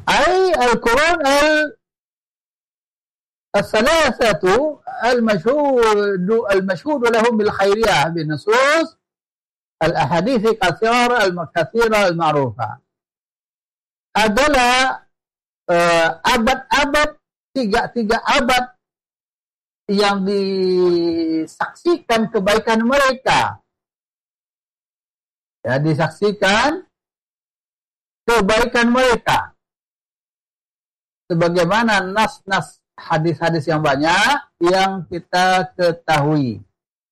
أي القرون الثلاثة المشهود لهم بالخيرية بالنصوص الأحاديث الكثيرة المعروفة adalah abad-abad, tiga abad yang disaksikan kebaikan mereka. Ya, disaksikan kebaikan mereka. Sebagaimana nas-nas hadis-hadis yang banyak yang kita ketahui.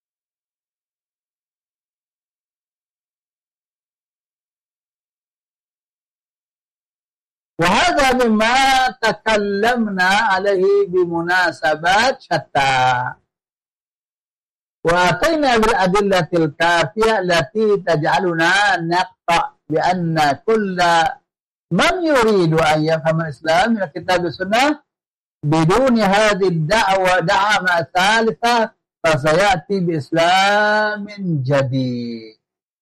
وهذا مما تكلمنا عليه بمناسبات شتى وأتينا بالأدلة الكافية التي تجعلنا نقطع بأن كل من يريد أن يفهم الإسلام من الكتاب والسنة بدون هذه الدعوة دعوة ثالثة فسيأتي بإسلام جديد.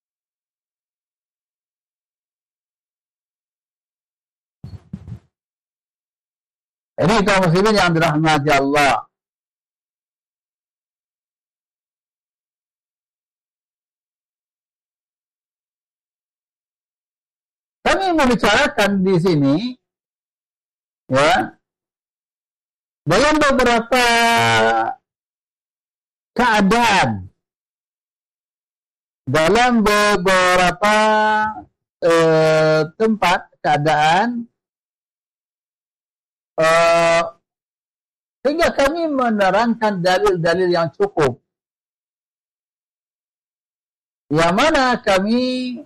Ini kaum muslimin yang dirahmati Allah. Kami membicarakan di sini, ya, dalam beberapa keadaan, dalam beberapa tempat keadaan. Sehingga kami menerangkan dalil-dalil yang cukup, yang mana kami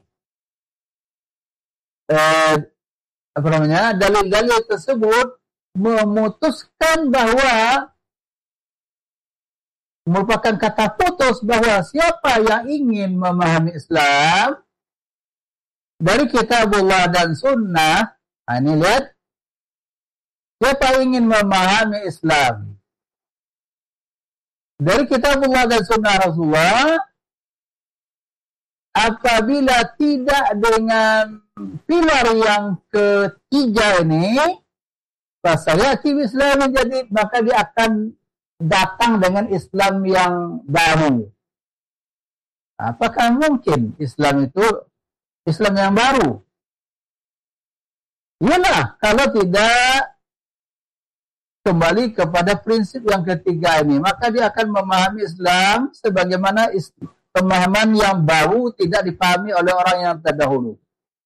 dalil-dalil tersebut memutuskan bahwa merupakan kata putus bahwa siapa yang ingin memahami Islam dari kitabullah dan sunnah, ini lihat, siapa ingin memahami Islam dari kitabullah dan sunnah Rasulullah apabila tidak dengan pilar yang ketiga ini, fasayati Islam menjadi, maka dia akan datang dengan Islam yang baru. Apakah mungkin Islam itu Islam yang baru? Iyalah, kalau tidak kembali kepada prinsip yang ketiga ini, maka dia akan memahami Islam sebagaimana pemahaman yang baru tidak dipahami oleh orang yang terdahulu.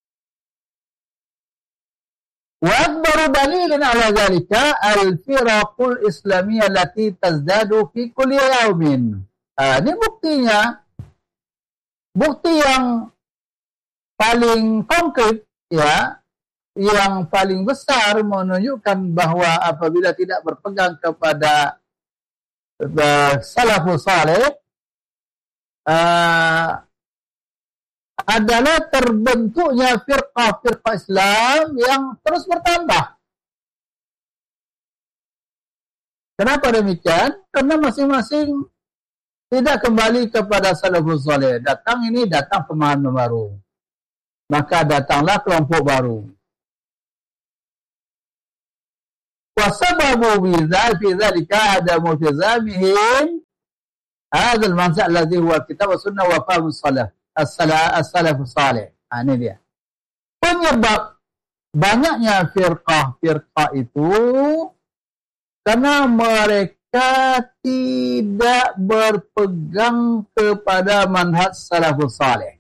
Wa akbaru dalilin ala zalika al-firaqul islamiyah allati tazdadu fi kulli yawmin. Ini buktinya, bukti yang paling konkret, ya, yang paling besar menunjukkan bahwa apabila tidak berpegang kepada salafus saleh adalah terbentuknya firqah-firqah Islam yang terus bertambah. Kenapa demikian? Karena masing-masing tidak kembali kepada salafus saleh. Datang pemahaman baru, maka datanglah kelompok baru. وسبب في ذلك عدم التزامهم هذا المنهج الذي هو الكتاب والسنة وفهم السلف الصالح. Ini dia. Penyebab banyaknya firqah itu karena mereka tidak berpegang kepada manhaj salafus salih.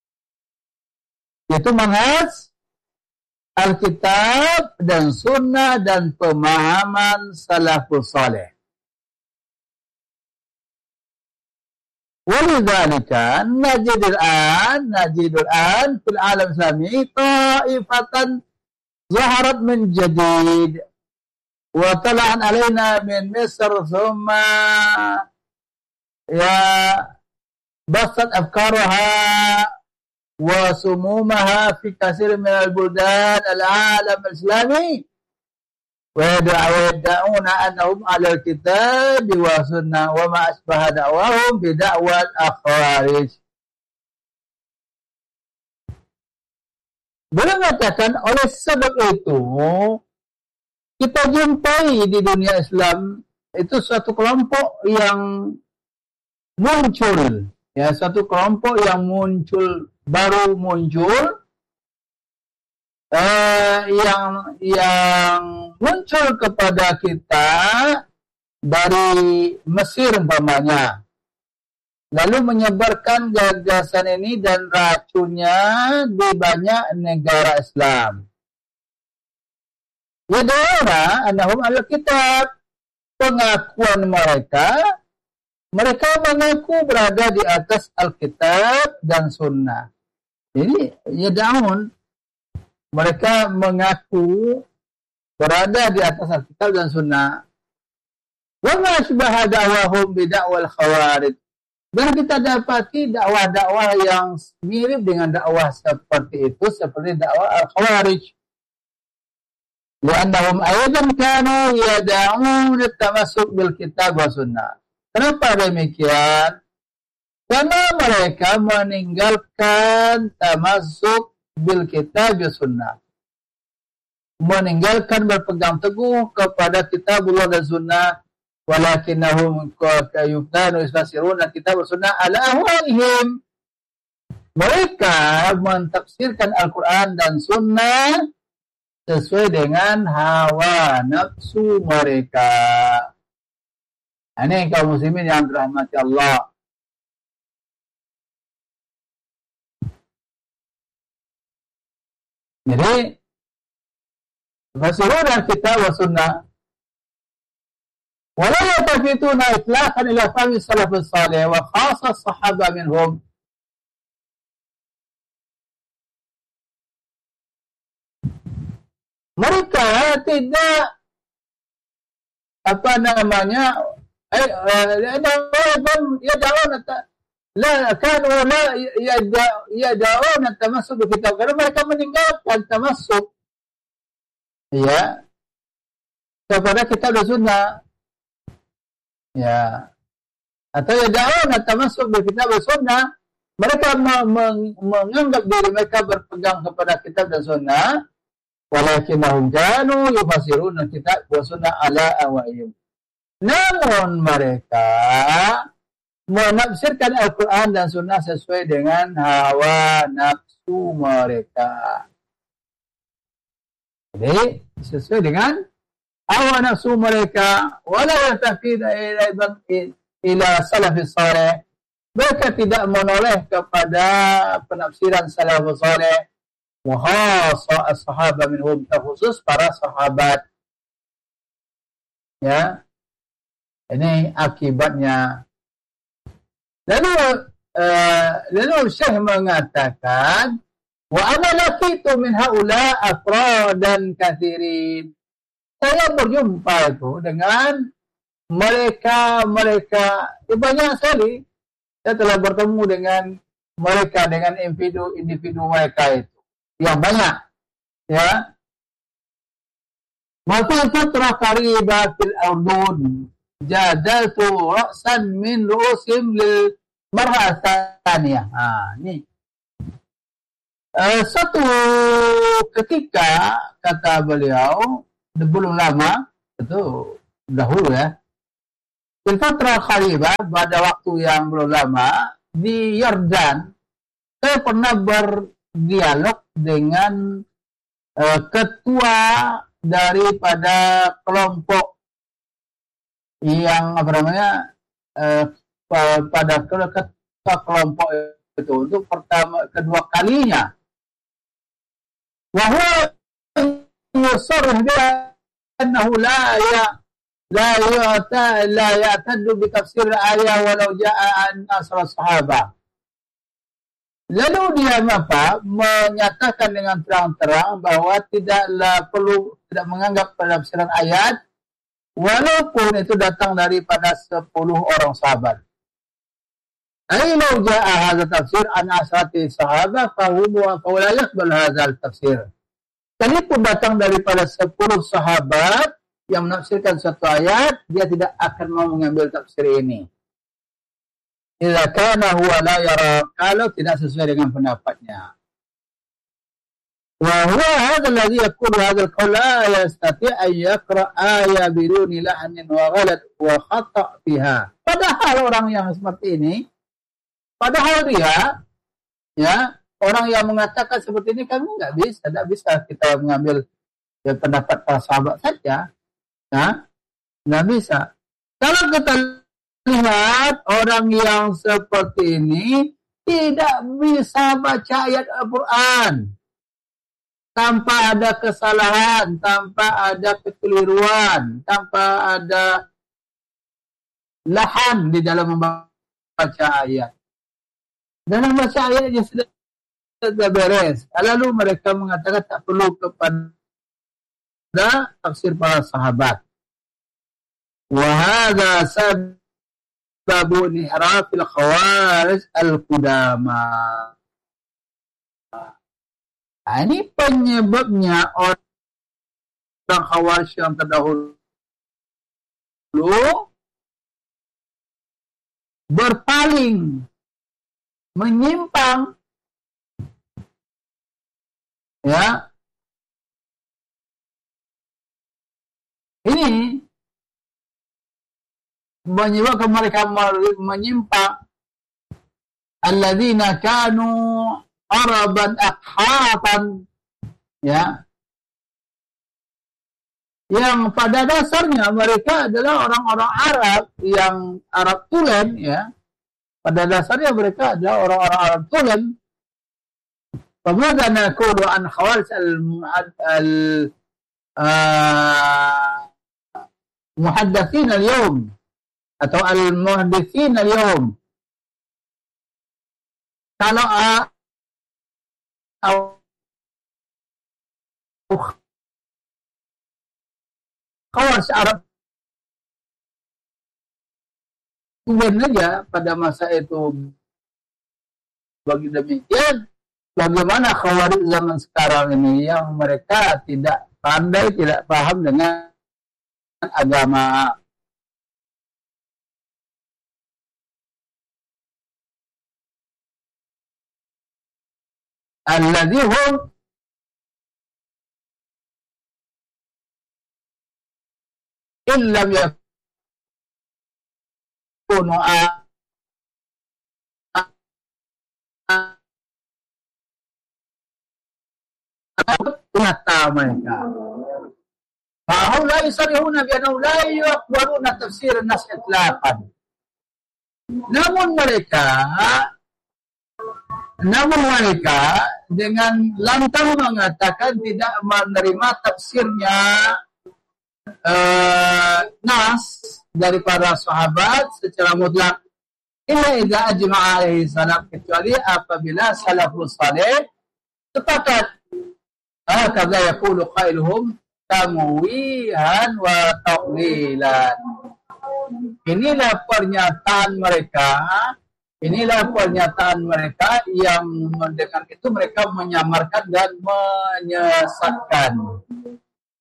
Itu manhaj Alkitab dan Sunnah dan pemahaman salafus salih. Walidzalika najidul an fil alam islami ta'ifatan zaharat min jadid wa tala'an alaina min Misr thumma ya basat afkaraha وسمومها في كثير من البلدان العالم الإسلامي ويدعون أنهم على الكتاب والسنة وما أشبه دعواهم بدعوى الخوارج. Beliau mengatakan, oleh sebab itu, kita jumpai di dunia Islam itu suatu kelompok yang muncul, ya, satu kelompok yang muncul, baru muncul, yang muncul kepada kita dari Mesir umpamanya, lalu menyebarkan gagasan ini dan racunnya di banyak negara Islam. Yad'una annahum al-kitab, pengakuan mereka mengaku berada di atas Alkitab dan Sunnah. Jadi yad'un, mereka mengaku berada di atas Alkitab dan Sunnah. Wa ma asbaha da'wahum bid'awal khawarij. Dan kita dapati dakwah-dakwah yang mirip dengan dakwah seperti itu, seperti dakwah al-khawarij. Li'annahum aydan kanu yad'un at-tamassuk bil kitab wa sunnah. Kenapa demikian? Karena mereka meninggalkan tamassuk bil kitab wa sunnah. Meninggalkan berpegang teguh kepada kitabullah dan sunnah. Walakinnahum kayufnanu istasiruna kitab wa sunnah ala ahwaihim. Mereka mentafsirkan Al-Quran dan sunnah sesuai dengan hawa nafsu mereka. Ini kaum muslimin yang dirahmati Allah. Jadi, fasiruna kitab wa sunnah wala yatafituna itlaqan ila fahmi salafus salih wa khassa sahaba minhum. Mereka tidak yad'un at-tamassuk bi kitab, karena mereka meninggalkan tamassuk, ya, kepada kitab dan sunnah, ya, atau yad'un at-tamassuk bi kitab dan sunnah, mereka menganggap diri mereka berpegang kepada kitab dan sunnah. Walakinnahum kanu yufasiruna kitab wa sunnah ala ahwaihim. Namun mereka menafsirkan Al-Quran dan sunnah sesuai dengan hawa nafsu mereka. Jadi sesuai dengan hawa nafsu mereka. Wala yatafida ila salafis salih. Mereka tidak menoleh kepada penafsiran salafus salih. Muhasa as-sahaba minhum, khusus para sahabat. Ya, ini akibatnya. Lalu Syekh mengatakan, wa ana laqitu min haula afradan katsirin. Saya berjumpa itu dengan mereka banyak sekali. Saya telah bertemu dengan mereka, dengan individu mereka itu yang banyak, ya. Maka fatrah qariba fil ardun jadaltu ra'san min ru'usim lil mar'ah tsaniyah. Ini satu ketika, kata beliau, belum lama, itu dahulu ya, fil fatrah qariba, pada waktu yang belum lama, di Yordan, saya pernah berdialog dengan ketua daripada kelompok yang pada ketua kelompok itu untuk kedua kalinya. Wahwa yusarrih bi annahu la ya'taddu bi tafsir ayat walau ja'a an asra sahabah. Lalu dia menyatakan dengan terang-terang bahwa tidak menganggap penafsiran ayat walaupun itu datang daripada 10 orang sahabat. Ailau ja'a hadza tafsir an asrati sahabat fa huwa la yaqbal hadza tafsir. Sekalipun datang daripada 10 sahabat yang menafsirkan satu ayat, dia tidak akan mau mengambil tafsir ini. Idza kana huwa la yara, kalau tidak sesuai dengan pendapatnya. وهو هذا الذي يقول هذا القول لا يستطيع أن يقرأ آية بدون لحن وغلط وخطأ فيها. Padahal orang yang seperti ini, padahal dia, ya, orang yang mengatakan seperti ini kami tidak bisa kita mengambil ya, pendapat para sahabat saja, ya, nggak bisa. Kalau kita lihat orang yang seperti ini tidak bisa baca ayat Al-Quran tanpa ada kesalahan, tanpa ada kekeliruan, tanpa ada lahan di dalam membaca ayat. Dalam membaca ayatnya sudah beres. Lalu mereka mengatakan tak perlu kepada tafsir para sahabat. Wahada sababu inhirafil khawarij al-qudama. Ini penyebabnya orang Khawarij yang terdahulu berpaling, menyimpang, ya. Ini menyebabkan mereka menyimpang. Alladzina kanu Araban akhatan, ya, yang pada dasarnya mereka adalah orang-orang Arab yang Arab tulen, ya, pada dasarnya mereka adalah orang-orang Arab tulen. Famadha naqulu an khawarij al-muhaddatsin al-yawm atau al-muhadditsin al-yawm. Kalau Khawarij Arab kemudian aja pada masa itu bagi demikian, bagaimana Khawarij zaman sekarang ini yang mereka tidak pandai, tidak paham dengan agama. Alladzi hum illam yakunu mata mereka. Fahum la yusarihuna bi annahu la yaqbaluna tafsir an-nas itlaqan. Namun mereka dengan lantang mengatakan tidak menerima tafsirnya nas dari para sahabat secara mutlak. Illa idza ajma'a alaihi salam, kecuali apabila salafus saleh sepakat. Hakadha yaqulu qailuhum tamwihan wa ta'wilan. Inilah pernyataan mereka yang dengan itu mereka menyamarkan dan menyesatkan.